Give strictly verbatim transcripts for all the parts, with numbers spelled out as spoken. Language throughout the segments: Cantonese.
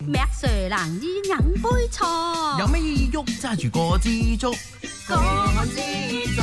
咩蛇難以飲杯錯， 有咩意喐揸住個支竹， 個支竹。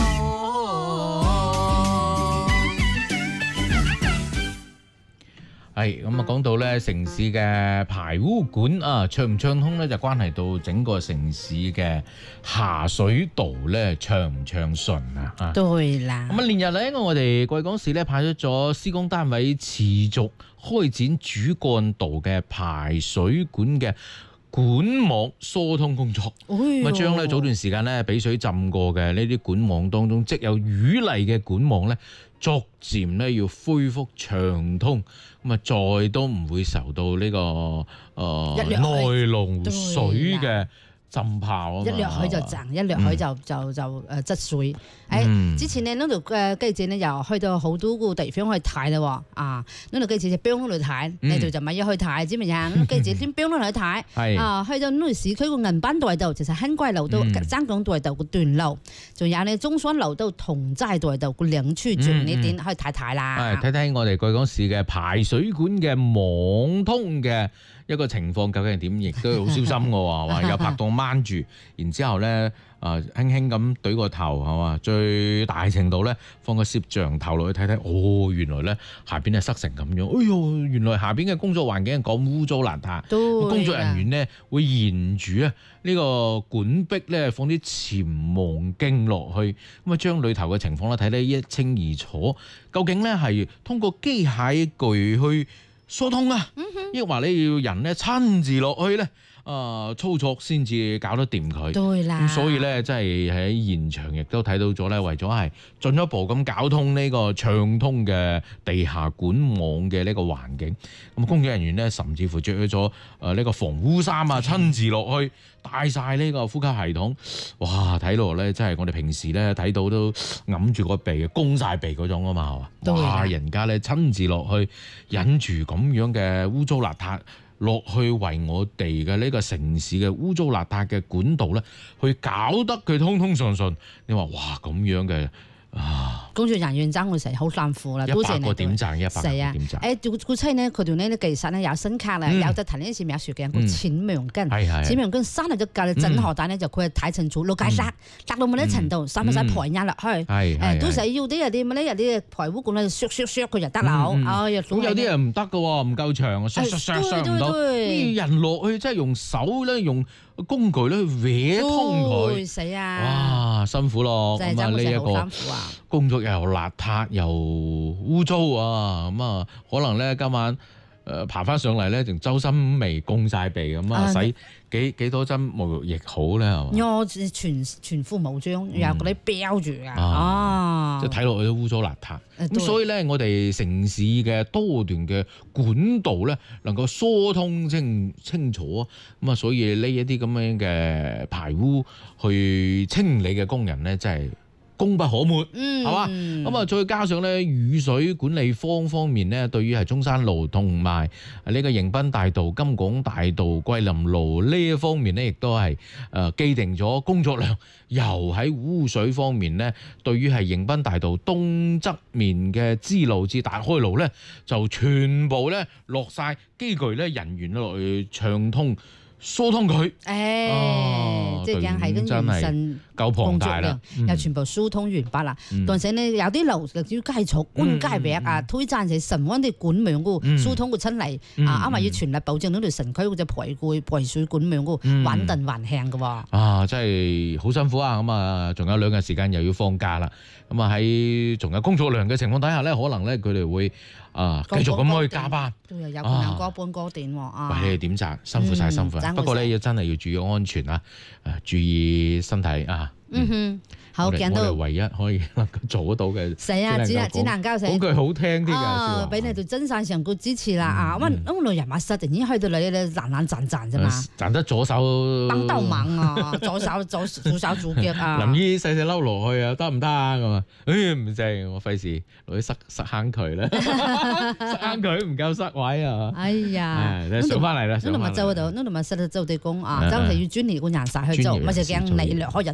係咁啊！講到咧城市嘅排污管啊，暢唔暢通咧，就關係到整個城市嘅下水道咧暢唔暢順啊！啊， 對啦。 咁啊，連日嚟我哋貴港市咧派出咗施工單位持續開展主幹道嘅排水管嘅管網疏通工作，咁啊將咧早段時間咧俾水浸過嘅呢啲管網當中積有淤泥嘅管網咧，逐漸咧要恢復暢通，咁啊再都唔會受到呢、這個誒、呃、內龍水嘅浸泡啊嘛， 一掠去就掙，一掠去就就就誒積水。誒、嗯，之前咧呢度嘅記者咧又去到好多個地方去睇啦喎，啊，呢度記者就標咗去睇，呢度就咪要去睇，知唔知啊？記者先標咗去睇，啊，去到呢度市區個銀班大道，其實興貴樓到爭港大道個段路，仲有呢中山樓到同齋大道個兩處轉呢點去睇睇啦。 係睇睇我哋貴港市嘅排水管嘅網通嘅一個情況究竟係點，亦都好小心嘅喎，話有拍檔掹住，然之後咧啊輕輕咁懟個頭係嘛，最大程度咧放個攝像頭落去睇睇，哦原來咧下邊係塞成咁樣，哎呦原來下邊嘅工作環境係咁污糟邋遢，工作人員咧會沿住啊呢個管壁咧放啲潛望鏡落去，咁啊將裏頭嘅情況咧睇得一清二楚，究竟咧係通過機械具去疏通啊，抑或你要人咧親自落去咧，啊操作先至搞得掂佢。 對啦， 咁所以咧，真係喺現場亦都睇到咗咧，為咗係進一步咁搞通呢個暢通嘅地下管網嘅呢個環境，咁工作人員咧甚至乎着咗誒呢個防污衫啊，親自落去帶晒呢個呼吸系統，哇！睇落咧真係我哋平時咧睇到都揞住個鼻，弓晒鼻嗰種啊嘛，係嘛？哇！人家咧親自落去忍住咁樣嘅污糟邋遢，落去為我哋嘅呢個城市嘅污糟邋遢嘅管道咧，去搞得佢通通順順。你話哇咁樣嘅啊！ 工作人員爭嗰時好辛苦啦， 一百個點讚，一百個點讚。 誒，做做出呢佢哋呢啲技術咧有深刻啦，有隻頭呢次描述嘅個淺描根，淺描根生嚟咗隔籬整河蛋咧就佢睇清楚，落街塞塞到某啲程度，使唔使排壓落去？誒，都使要啲有啲乜咧？有啲排污管咧，削削削佢就得啦。哎呀，咁有啲人唔得噶，唔夠長，削削削削唔到。啲人落去真係用手咧，用工具咧去搲通佢， 死啊！ 哇，辛苦咯，咁啊呢一個工作又邋遢又污糟啊，咁啊可能咧今晚誒爬翻上嚟咧，仲周身味供晒鼻咁啊，使幾幾多針沐浴液好咧係嘛？ 我全全副武裝，有嗰啲標住啊，啊， 即係睇落去都污糟邋遢。咁所以咧，我哋城市嘅多段嘅管道咧，能夠疏通清清楚啊，咁啊，所以呢一啲咁樣嘅排污去清理嘅工人咧，真係功不可沒，係嘛？咁啊，再加上咧雨水管理方方面咧，對於係中山路同埋呢個迎賓大道、金廣大道、桂林路呢一方面咧，亦都係誒既定咗工作量。又喺污水方面咧，對於係迎賓大道東側面嘅支路至大開路咧，就全部咧落晒機具咧人員落去暢通疏通佢。 誒，即係係跟完成夠龐大啦， 又全部疏通完畢啦。但係呢，有啲路要街草、官街域啊，推贊成神灣啲管網嗰個疏通個出嚟啊，啱話要全力保證呢條城區嗰隻排管排水管網嗰個穩定運行嘅喎。啊， 真係好辛苦啊！咁啊，仲有兩日時間又要放假啦。咁啊喺仲有工作量嘅情況底下咧，可能咧佢哋會啊繼續咁去加班。 都有有兩個半個點喎啊！ 為你哋點讚，辛苦晒，辛苦。不過咧要真係要注意安全啊，誒注意身體啊。 嗯哼，好見到我哋唯一可以做得到嘅， 係啊，只能只能交死。 講句好聽啲嘅， 啊，俾你哋真晒上個支持啦啊！咁咁女人馬實突然去到你咧懶懶賺賺啫嘛， 賺得左手幫鬥猛啊，左手左左手左腳啊！ 林姨細細嬲落去啊，得唔得啊？咁啊，誒唔正，我費事攞啲塞塞坑渠啦，塞坑渠唔夠塞位啊！ 哎呀， 上翻嚟啦， 呢度咪做到，呢度咪實到做地工啊，真係要專業個人實去做，咪就驚你掠開就得啊！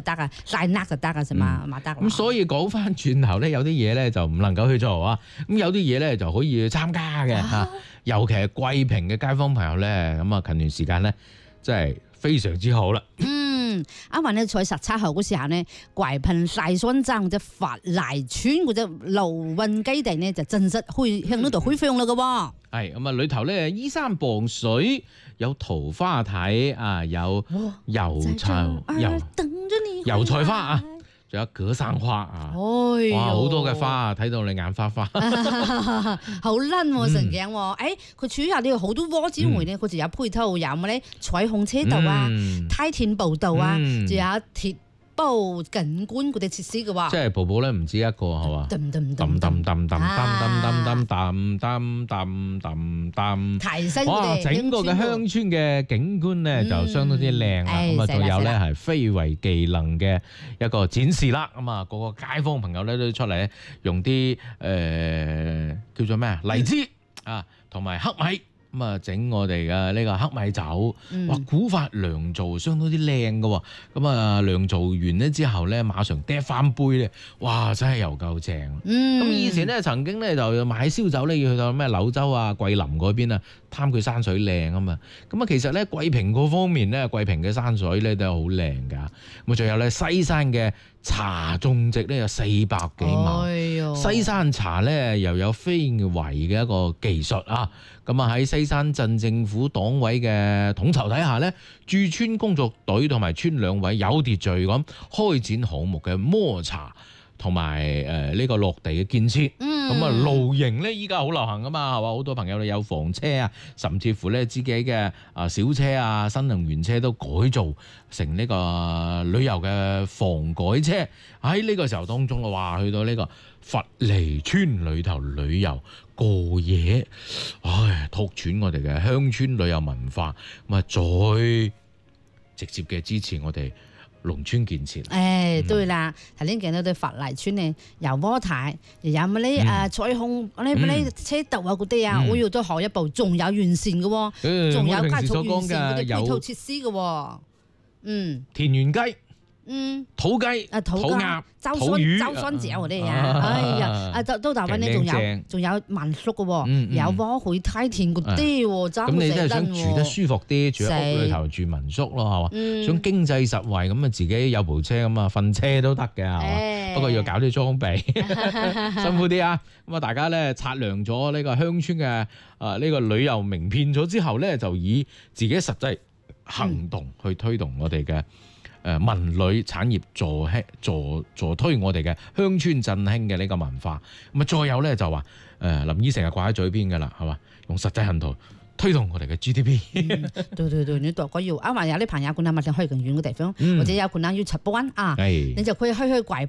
晒甩就得㗎，係嘛，馬得啦。 咁所以講翻轉頭咧，有啲嘢咧就唔能夠去做啊，咁有啲嘢咧就可以參加嘅嚇。啊尤其係貴平嘅街坊朋友咧，咁啊近段時間咧，真係非常之好啦。 嗯，啱啱咧在十七號嗰時候呢，貴平大山鎮嘅法麗村嗰隻陸運基地呢，就正式開向呢度開放啦嘅喎。 係咁啊，裏頭咧依山傍水，有桃花睇啊，有油菜油油菜花啊。仲有葛生花啊！ 哎、 哇，好多嘅花啊，睇到你眼花花。 好撚喎，成頸喎！誒，佢除咗呢個好多窩之外咧，佢仲有配套有乜咧？彩虹車道啊，梯田步道啊，仲有鐵步景觀嗰啲設施嘅喎。即係步步咧唔止一個係嘛？揼揼揼揼揼揼揼揼揼揼揼揼提升哇！整個嘅鄉村嘅景觀咧就相當之靚啦。咁啊，仲有咧係非遺技能嘅一個展示啦。咁啊，個個街坊朋友咧都出嚟咧，用啲誒叫做咩啊荔枝啊，同埋黑米。咁啊，整我哋嘅呢個黑米酒，哇！古法釀造相當之靚嘅喎。咁啊，釀造完咧之後咧，馬上嗒翻杯咧，哇！真係又夠正。咁、嗯、以前咧曾經咧就買燒酒咧要去到咩柳州啊、桂林嗰邊啊，貪佢山水靚啊嘛。咁啊，其實咧貴平嗰方面咧，貴平嘅山水咧都係好靚㗎。咁啊，仲有咧西山嘅茶種植咧有四百幾畝，哎、西山茶咧又有非遺嘅一個技術啊。咁啊喺西山鎮政府黨委嘅統籌底下咧，駐村工作隊同埋村兩委有秩序咁開展項目嘅摸茶同埋誒呢個落地嘅建設。咁啊、嗯、露營咧依家好流行噶嘛，係嘛？好多朋友有房車啊，甚至乎咧自己嘅啊小車啊、新能源車都改造成呢個旅遊嘅房改車。喺呢個時候當中嘅話，去到呢個佛離村裏頭旅遊過夜，唉，拓展我哋嘅鄉村旅遊文化，咁啊再直接嘅支持我哋農村建設。誒、 哎，對啦，頭先見到對佛離村嘅油鍋台，又有乜啲誒彩虹嗰啲乜啲車道啊嗰啲啊，我要到下一步仲有完善嘅喎，仲、嗯、有加速完善嗰啲配套設施嘅喎，嗯， 田園雞。 嗯， 土雞、啊土鴨、 周酸、周酸椒嗰啲啊，哎呀，啊都都大灣咧，仲有仲有民宿嘅喎，有窩可以梯田嗰啲喎，真係咁你真係想住得舒服啲，住喺屋裏頭住民宿咯，係嘛？想經濟實惠咁啊，自己有部車咁啊，瞓車都得嘅，係嘛？不過要搞啲裝備，辛苦啲啊！咁啊，大家咧測量咗呢個鄉村嘅啊呢個旅遊名片咗之後咧，就以自己實際行動去推動我哋嘅。誒文旅產業助興助助推我哋嘅鄉村振興嘅呢個文化，咁啊再有咧就話誒林姨成日掛喺嘴邊㗎啦，係嘛？用實際行動推動我哋嘅 G D P、嗯。對對對，你度嗰要啱話有啲朋友可能咪想去更遠嘅地方，嗯、或者有可能要出班啊，你就可以去去貴